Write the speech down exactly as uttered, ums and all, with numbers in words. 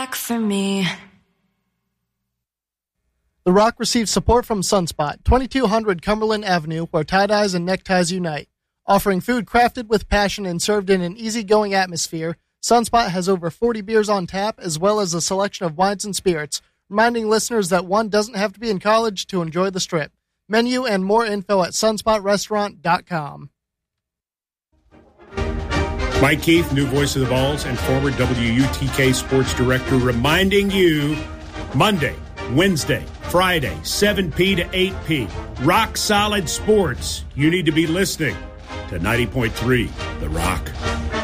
For me. The Rock receives support from Sunspot, twenty-two hundred Cumberland Avenue, where tie-dyes and neckties unite. Offering food crafted with passion and served in an easygoing atmosphere, Sunspot has over forty beers on tap, as well as a selection of wines and spirits, reminding listeners that one doesn't have to be in college to enjoy the Strip. Menu and more info at sunspot restaurant dot com. Mike Keith, new voice of the Vols and former W U T K sports director, reminding you Monday, Wednesday, Friday, seven p to eight p. Rock Solid Sports. You need to be listening to ninety point three The Rock.